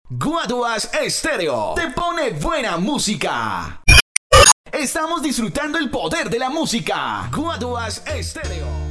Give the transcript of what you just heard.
Guaduas Estéreo te pone buena música. Estamos disfrutando el poder de la música. Guaduas Estéreo.